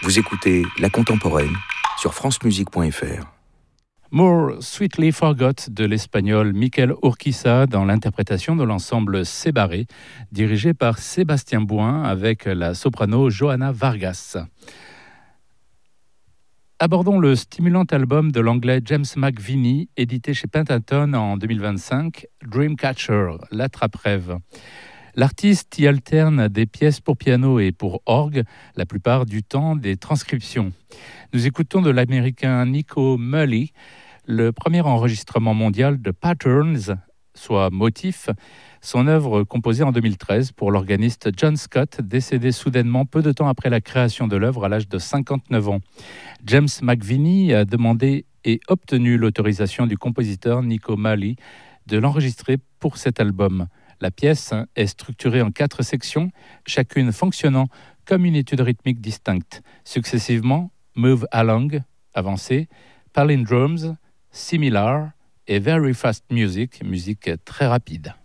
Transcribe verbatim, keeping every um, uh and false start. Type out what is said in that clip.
Vous écoutez La Contemporaine sur francemusique point f r. More Sweetly Forgot de l'espagnol Miquel Urquiza dans l'interprétation de l'ensemble Sébarré, dirigé par Sébastien Bouin avec la soprano Johanna Vargas. Abordons le stimulant album de l'anglais James McVinnie, édité chez Pentaton en deux mille vingt-cinq, Dreamcatcher, l'attrape-rêve. L'artiste y alterne des pièces pour piano et pour orgue, la plupart du temps des transcriptions. Nous écoutons de l'américain Nico Mulley, le premier enregistrement mondial de Patterns, soit motif, son œuvre composée en deux mille treize pour l'organiste John Scott, décédé soudainement peu de temps après la création de l'œuvre à l'âge de cinquante-neuf ans. James McVinnie a demandé et obtenu l'autorisation du compositeur Nico Mulley de l'enregistrer pour cet album. La pièce est structurée en quatre sections, chacune fonctionnant comme une étude rythmique distincte. Successivement, Move Along, avancé, Palindromes, Similar et Very Fast Music, musique très rapide.